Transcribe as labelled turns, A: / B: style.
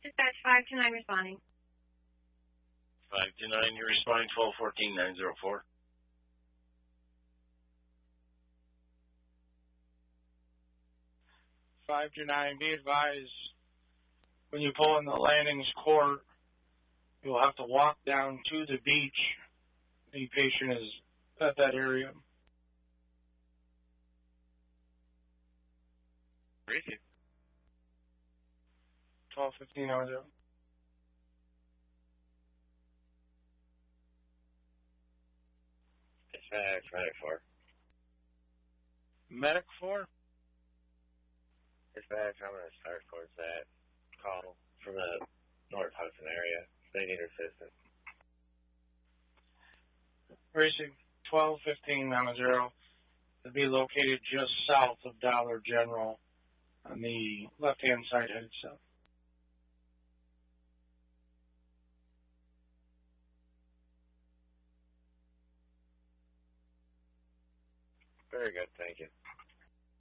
A: Dispatch 529 responding.
B: 529, you're responding 1214-904.
C: Be advised, when you pull in the Landings Court, you'll have to walk down to the beach. The patient is at that area.
B: Great.
C: 1215.
B: Dispatch Medic 4.
C: Medic 4?
B: Dispatch, I'm going to start towards that call from the North Hudson area. They need assistance.
C: Racing 1215-0 to be located just south of Dollar General on the left-hand side headed south.
B: Very good, thank you.